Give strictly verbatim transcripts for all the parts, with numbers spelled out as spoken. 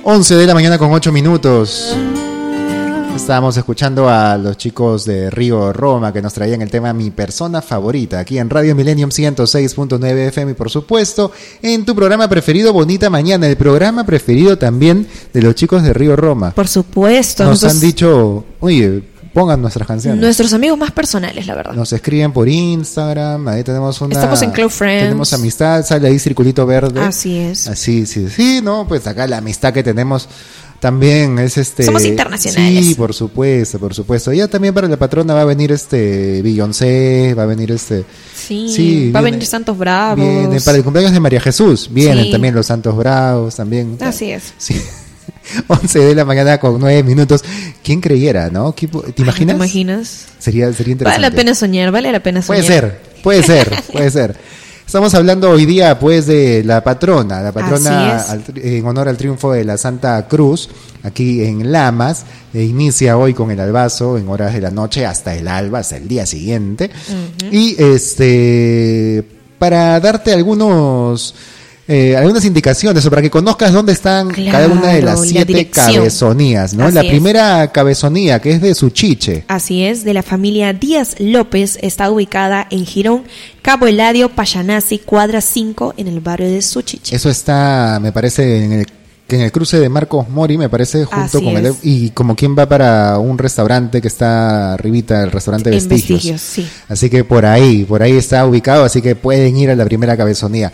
once de la mañana con ocho minutos. Estábamos escuchando a los chicos de Río Roma que nos traían el tema Mi Persona Favorita, aquí en Radio Millennium ciento seis punto nueve F M y por supuesto en tu programa preferido, Bonita Mañana, el programa preferido también de los chicos de Río Roma. Por supuesto. Nos nosotros... han dicho, oye, pongan nuestras canciones. Nuestros amigos más personales, la verdad. Nos escriben por Instagram, ahí tenemos una... Estamos en Cloud Friends. Tenemos amistad, sale ahí circulito verde. Así es. Así, sí, sí, no, pues acá la amistad que tenemos... También es este... Somos internacionales. Sí, por supuesto, por supuesto. Ya también para la patrona va a venir este Beyoncé, va a venir este... Sí, sí va viene, a venir Santos Bravos. Viene, para el cumpleaños de María Jesús vienen sí. también los Santos Bravos, también. Así es. Sí. once de la mañana con nueve minutos. ¿Quién creyera, no? ¿Te imaginas? ¿Te imaginas? Sería, sería interesante. Vale la pena soñar, vale la pena soñar. Puede ser, puede ser, puede ser. Estamos hablando hoy día pues de la patrona, la patrona al, en honor al triunfo de la Santa Cruz, aquí en Lamas, e inicia hoy con el albazo en horas de la noche hasta el alba, hasta el día siguiente. Uh-huh. Y este para darte algunos eh, algunas indicaciones o para que conozcas dónde están claro, cada una de las siete cabezonías, ¿no? Así la primera es. cabezonía, que es de Suchiche. Así es, de la familia Díaz López, está ubicada en Girón, Cabo Eladio, Payanasi, cuadra cinco, en el barrio de Suchiche. Eso está, me parece, en el que en el cruce de Marcos Mori, me parece, junto Así con es. el... Y como quien va para un restaurante que está arribita, el restaurante en Vestigios. Vestigios, sí. Así que por ahí, por ahí está ubicado, así que pueden ir a la primera cabezonía.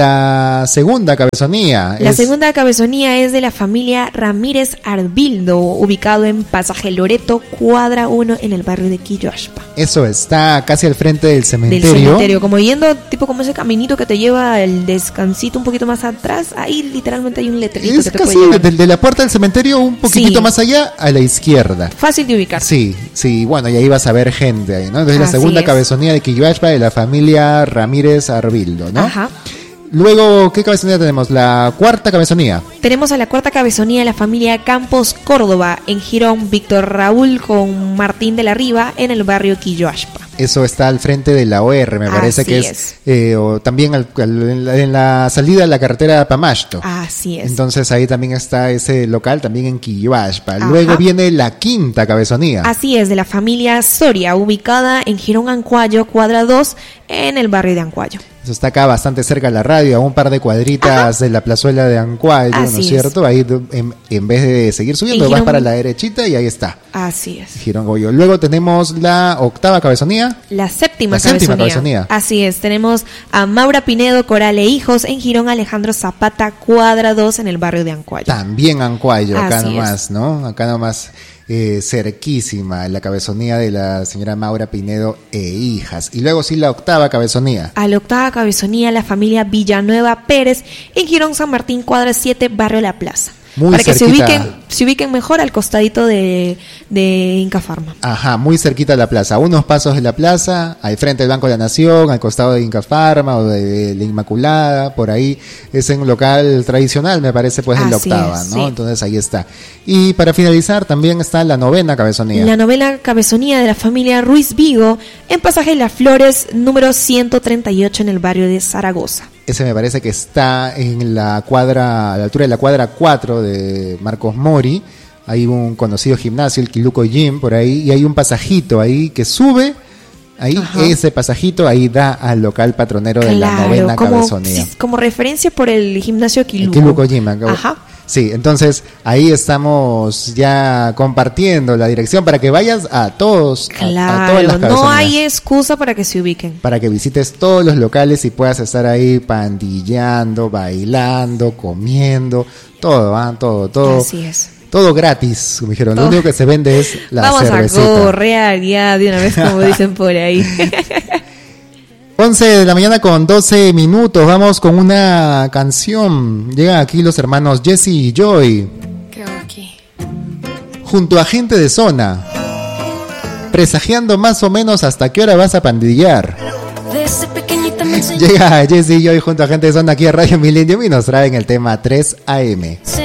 La segunda cabezonía La es... segunda cabezonía es de la familia Ramírez Arbildo, ubicado en Pasaje Loreto, cuadra uno, en el barrio de Quilloashpa. Eso, está casi al frente del cementerio. Del cementerio, como yendo, tipo como ese caminito que te lleva el descansito un poquito más atrás, ahí literalmente hay un letrero. Es casi de, de la puerta del cementerio un poquitito sí. más allá, a la izquierda. Fácil de ubicar. Sí, sí, bueno, y ahí vas a ver gente ahí, ¿no? Entonces Así la segunda es. cabezonía de Quilloashpa de la familia Ramírez Arbildo, ¿no? Ajá. Luego, ¿qué cabezonía tenemos? La cuarta cabezonía. Tenemos a la cuarta cabezonía de la familia Campos Córdoba, en Girón, Víctor Raúl con Martín de la Riva, en el barrio Quilloashpa. Eso está al frente de la O R, me parece Así que es, es eh, o también al, al, en, la, en la salida de la carretera Pamasto. Así es. Entonces ahí también está ese local, también en Quilloashpa. Luego viene la quinta cabezonía. Así es, de la familia Soria, ubicada en Girón Ancuayo, cuadra dos, en el barrio de Ancuayo. Eso está acá bastante cerca de la radio, a un par de cuadritas Ajá. de la plazuela de Ancuayo, Así ¿no es cierto? Es. Ahí en, en vez de seguir subiendo, Girón... vas para la derechita y ahí está. Así es. Girón Goyo. Luego tenemos la octava cabezonía. La séptima, la séptima cabezonía. cabezonía. Así es, tenemos a Maura Pinedo, Coral e Hijos, en Girón Alejandro Zapata, cuadra dos, en el barrio de Ancuayo. También Ancuayo, acá Así nomás, es. ¿no? Acá nomás. Eh, cerquísima, la cabezonía de la señora Maura Pinedo e hijas. Y luego sí la octava cabezonía. A la octava cabezonía, la familia Villanueva Pérez, en Girón San Martín, cuadra siete, barrio La Plaza. Muy Para cerquita. que se ubiquen, se ubiquen mejor al costadito de, de Inca Pharma. Ajá, muy cerquita de la plaza. A unos pasos de la plaza, al frente del Banco de la Nación, al costado de Inca Pharma o de, de la Inmaculada, por ahí. Es en un local tradicional, me parece, pues en la octava, es, ¿no? Sí. Entonces ahí está. Y para finalizar, también está la novena cabezonía. La novena cabezonía de la familia Ruiz Vigo, en Pasaje Las Flores, número ciento treinta y ocho, en el barrio de Zaragoza. Ese me parece que está en la cuadra, a la altura de la cuadra cuatro de Marcos Mori. Hay un conocido gimnasio, el Quiluco Gym, por ahí, y hay un pasajito ahí que sube. Ahí, Ajá. ese pasajito ahí da al local patronero de claro, la novena como, cabezonía. Sí, como referencia por el gimnasio Quiluco. El Quiluco Gym, acabo. Ajá. Sí, entonces ahí estamos ya compartiendo la dirección para que vayas a todos, claro, a, a todas las cabezonías. No hay excusa para que se ubiquen. Para que visites todos los locales y puedas estar ahí pandillando, bailando, comiendo, todo, ¿eh? todo, todo. Así es. Todo gratis, como dijeron. Todo. Lo único que se vende es la Vamos cervecita. Vamos a correar ya de una vez, como dicen por ahí. once de la mañana con doce minutos, vamos con una canción. Llegan aquí los hermanos Jesse y Joy. Creo aquí. Junto a gente de zona. Presagiando más o menos hasta qué hora vas a pandillar. Llega Jesse y Joy junto a gente de zona aquí a Radio Millennium y nos traen el tema tres A M. Sí.